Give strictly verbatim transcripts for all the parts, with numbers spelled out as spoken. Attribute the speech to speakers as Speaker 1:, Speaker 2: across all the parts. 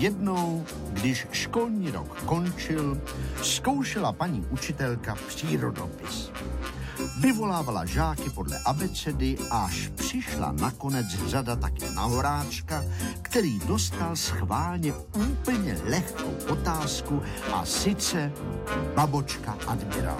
Speaker 1: Jednou, když školní rok končil, zkoušela paní učitelka přírodopis. Vyvolávala žáky podle abecedy, až přišla nakonec řada také na Horáčka, který dostal schválně úplně lehkou otázku, a sice babočka admirál.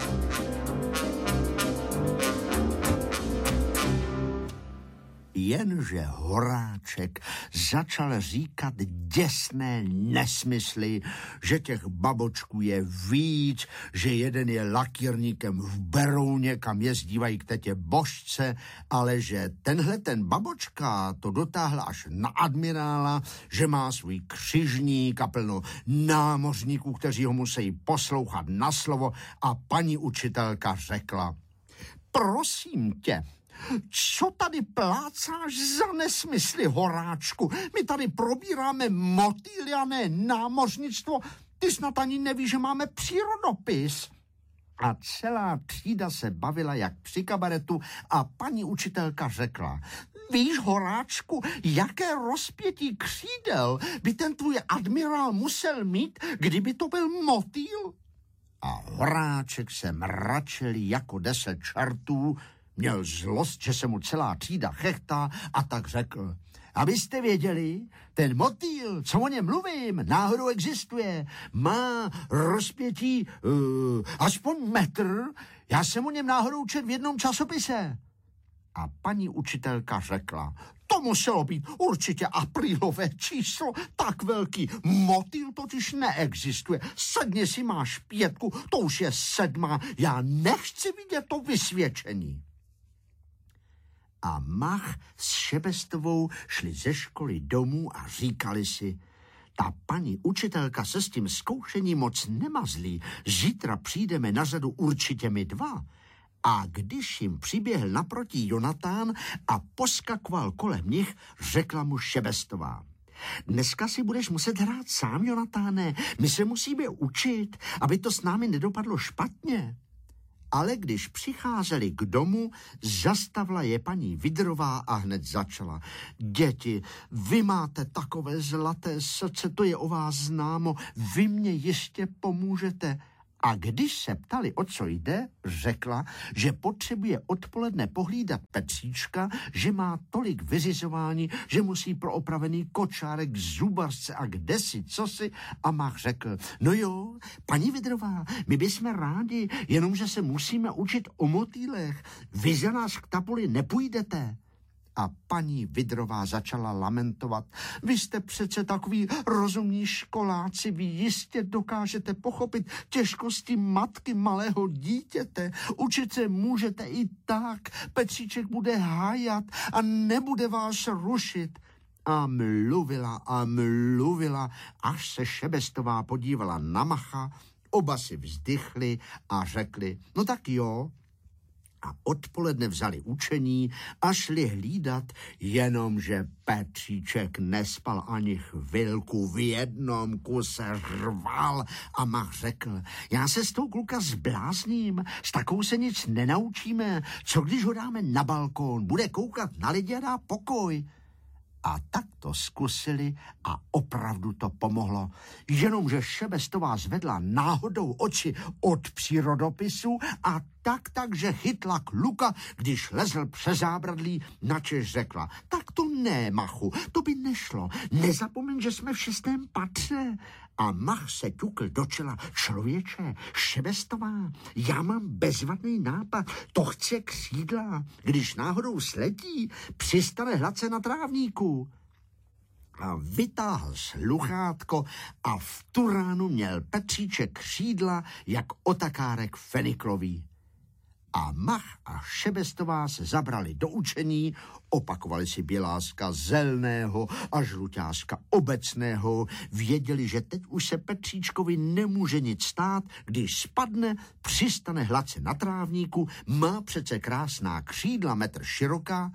Speaker 1: Jenže Horáček začal říkat děsné nesmysly, že těch babočků je víc, že jeden je lakírníkem v Berouně, kam jezdívají k tetě Božce, ale že tenhle ten babočka to dotáhl až na admirála, že má svůj křižník a plno námořníků, kteří ho musí poslouchat na slovo, a paní učitelka řekla: prosím tě, co tady plácáš za nesmysly, Horáčku? My tady probíráme motýly a ne námořnictvo. Ty snad ani nevíš, že máme přírodopis. A celá třída se bavila jak při kabaretu a paní učitelka řekla: víš, Horáčku, jaké rozpětí křídel by ten tvůj admirál musel mít, kdyby to byl motýl? A Horáček se mračil jako deset čertů, měl zlost, že se mu celá třída chechtá, a tak řekl: abyste věděli, ten motýl, co o něm mluvím, náhodou existuje. Má rozpětí uh, aspoň metr. Já jsem o něm náhodou četl v jednom časopise. A paní učitelka řekla: to muselo být určitě aprílové číslo, tak velký motýl totiž neexistuje. Sedně si máš pětku, to už je sedmá, já nechci vidět to vysvědčení. A Mach s Šebestovou šli ze školy domů a říkali si: ta paní učitelka se s tím zkoušením moc nemazlí, zítra přijdeme na řadu určitě my dva. A když jim přiběhl naproti Jonatán a poskakoval kolem nich, řekla mu Šebestová: dneska si budeš muset hrát sám, Jonatáne, my se musíme učit, aby to s námi nedopadlo špatně. Ale když přicházeli k domu, zastavila je paní Vidrová a hned začala: děti, vy máte takové zlaté srdce, to je o vás známo, vy mě ještě pomůžete. A když se ptali, o co jde, řekla, že potřebuje odpoledne pohlídat Petříčka, že má tolik vyřizování, že musí pro opravený kočárek k zubařce a kdesi cosi, a Mach řekl: no jo, paní Vidrová, my bychom rádi, jenomže se musíme učit o motýlech. Vy za nás k tabuli nepůjdete. A paní Vidrová začala lamentovat: vy jste přece takový rozumní školáci, vy jistě dokážete pochopit těžkosti matky malého dítěte. Učit se můžete i tak, Petříček bude hájat a nebude vás rušit. A mluvila a mluvila, až se Šebestová podívala na Macha, oba si vzdychli a řekli: no tak jo. A odpoledne vzali učení a šli hlídat, jenomže Petříček nespal ani chvilku, v jednom kuse řval a Mach řekl: já se s tou kluka zblázním, s takovou se nic nenaučíme, co když ho dáme na balkón, bude koukat na lidi a dá pokoj. A tak to zkusili a opravdu to pomohlo. Jenomže Šebestová zvedla náhodou oči od přírodopisu a tak, takže chytla kluka, když lezl přes zábradlí, načež řekla: tak to ne, Machu, to by nešlo. Nezapomeň, že jsme v šestém patře. A Mach se ťukl do čela: člověče, Šebestová, já mám bezvadný nápad, to chce křídla. Když náhodou sletí, přistane hladce na trávníku. A vytáhl sluchátko a v tu ránu měl Petříček křídla jak otakárek feniklový. A Mach a Šebestová se zabrali do učení, opakovali si Běláska zelného a Žluťáska obecného, věděli, že teď už se Petříčkovi nemůže nic stát, když spadne, přistane hladce na trávníku, má přece krásná křídla metr široká,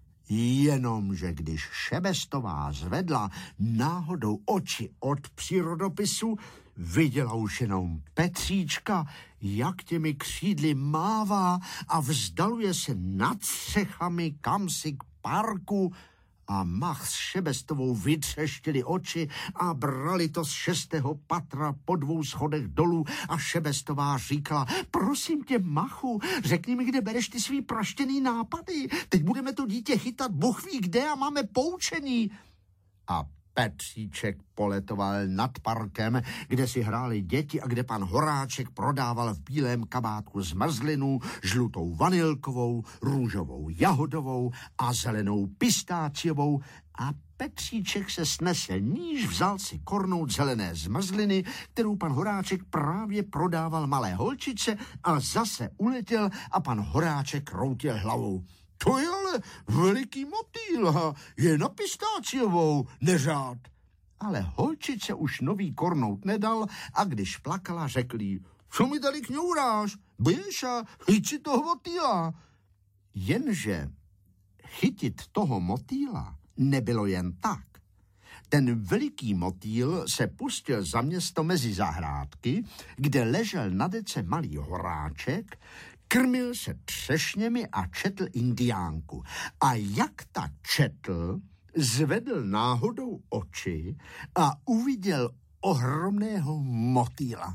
Speaker 1: jenomže když Šebestová zvedla náhodou oči od přírodopisu, viděla už jenom Petříčka, jak těmi křídly mává a vzdaluje se nad střechami kamsi k parku, A Mach s Šebestovou vytřeštili oči a brali to z šestého patra po dvou schodech dolů a Šebestová říkala, prosím tě, Machu, řekni mi, kde bereš ty svý praštěný nápady. Teď budeme to dítě chytat Bůh ví kde a máme poučení. A Petříček poletoval nad parkem, kde si hráli děti a kde pan Horáček prodával v bílém kabátku zmrzlinu, žlutou vanilkovou, růžovou jahodovou a zelenou pistáciovou a Petříček se snesl níž, vzal si kornout zelené zmrzliny, kterou pan Horáček právě prodával malé holčice a zase uletěl a pan Horáček kroutil hlavou. To je ale veliký motýl, je na pistáciovou, neřád. Ale holčice už nový kornout nedal a když plakala, řekl jí, co mi tady kňouráš, běž a chyť si toho motýla. Jenže chytit toho motýla nebylo jen tak. Ten veliký motýl se pustil za město mezi zahrádky, kde ležel na dece malý Horáček, krmil se třešněmi a četl indiánku. A jak tak četl, zvedl náhodou oči a uviděl ohromného motýla.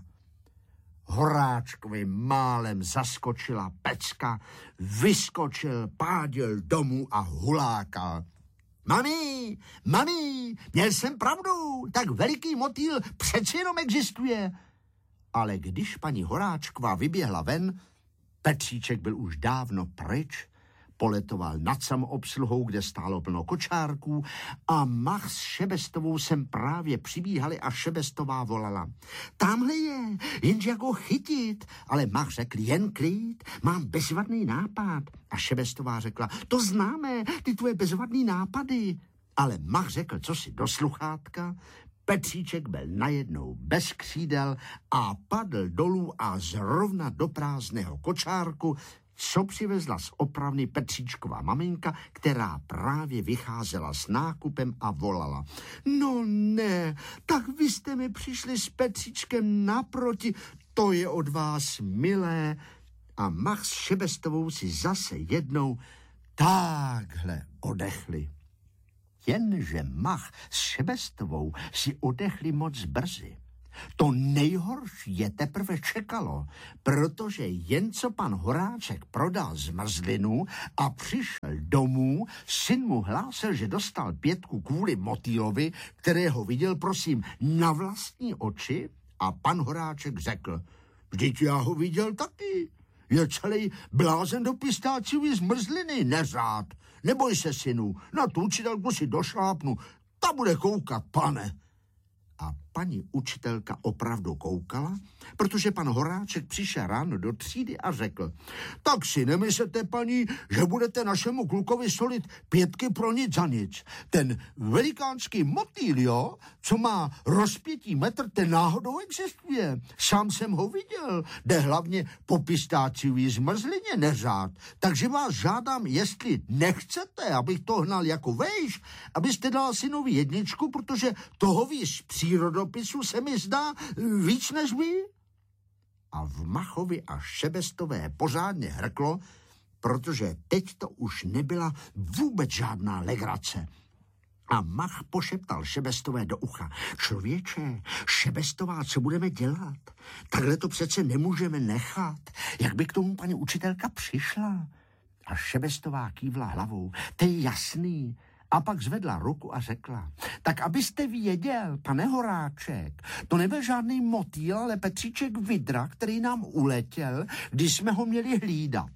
Speaker 1: Horáčkovi málem zaskočila pecka, vyskočil, pádil domů a hulákal. Mami, mami, měl jsem pravdu, tak veliký motýl přeci jenom existuje. Ale když paní Horáčková vyběhla ven, Petříček byl už dávno pryč, poletoval nad samoobsluhou, kde stálo plno kočárků a Mach s Šebestovou sem právě přibíhali a Šebestová volala. Tamhle je, jenže jak ho chytit, ale Mach řekl jen klid, mám bezvadný nápad. A Šebestová řekla, to známe, ty tvoje bezvadný nápady. Ale Mach řekl, co si do sluchátka, Petříček byl najednou bez křídel a padl dolů a zrovna do prázdného kočárku, co přivezla z opravny Petříčková maminka, která právě vycházela s nákupem a volala. No ne, tak vy jste mi přišli s Petříčkem naproti, to je od vás milé. A Mach s Šebestovou si zase jednou takhle odechli. Jenže Mach s Šebestovou si odechli moc brzy. To nejhorší je teprve čekalo, protože jen co pan Horáček prodal zmrzlinu a přišel domů, syn mu hlásil, že dostal pětku kvůli motýlovi, kterého viděl, prosím, na vlastní oči a pan Horáček řekl, vždyť já ho viděl taky. Je celý blázen do pistáciový zmrzliny, neřád. Neboj se, synu, na tu učitelku si došlápnu, ta bude koukat, pane. A paní učitelka opravdu koukala, protože pan Horáček přišel ráno do třídy a řekl, tak si nemyslete, paní, že budete našemu klukovi solit pětky pro nic za nic. Ten velikánský motýl, jo, co má rozpětí metr, ten náhodou existuje. Sám jsem ho viděl, jde hlavně po pistáciový zmrzlině, neřád. Takže vás žádám, jestli nechcete, abych to hnal jako vejš, abyste dal synovi jedničku, protože toho víc přírodopisu se mi zdá víc než vy. A v Machovi a Šebestové pořádně hrklo, protože teď to už nebyla vůbec žádná legrace. A Mach pošeptal Šebestové do ucha. Člověče, Šebestová, co budeme dělat? Takhle to přece nemůžeme nechat. Jak by k tomu paní učitelka přišla? A Šebestová kývla hlavou. To je jasný. A pak zvedla ruku a řekla, tak abyste věděl, pane Horáček, to nebyl žádný motýl, ale Petříček Vidra, který nám uletěl, když jsme ho měli hlídat.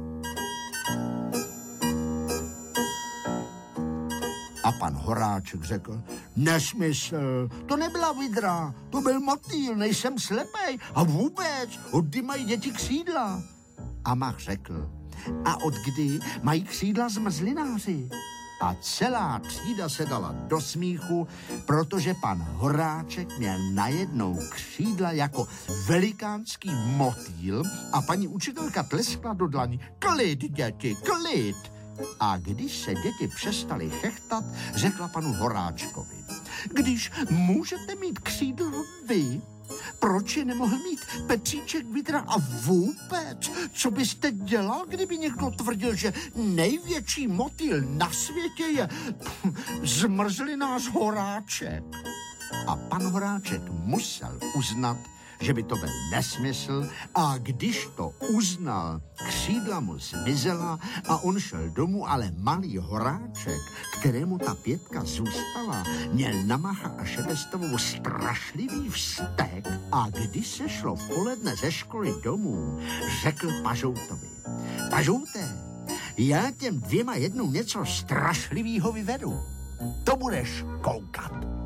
Speaker 1: A pan Horáček řekl, nesmysl, to nebyla vidra, to byl motýl, nejsem slepej a vůbec, od kdy mají děti křídla. A Mach řekl, a od kdy mají křídla zmrzlináři? A celá třída se dala do smíchu, protože pan Horáček měl najednou křídla jako velikánský motýl a paní učitelka tleskla do dlaní. Klid, děti, klid! A když se děti přestali chechtat, řekla panu Horáčkovi. Když můžete mít křídlo vy, Proč je nemohl mít Petříček Vydra a vůbec? Co byste dělal, kdyby někdo tvrdil, že největší motýl na světě je zmrzlinář Horáček? A pan Horáček musel uznat, že by to byl nesmysl, a když to uznal, křídla mu zmizela a on šel domů, ale malý Horáček, kterému ta pětka zůstala, měl na Macha a Šebestovou strašlivý vztek, a když se šlo v poledne ze školy domů, řekl Pažoutovi: Pažouté, já těm dvěma jednou něco strašlivýho vyvedu. To budeš koukat.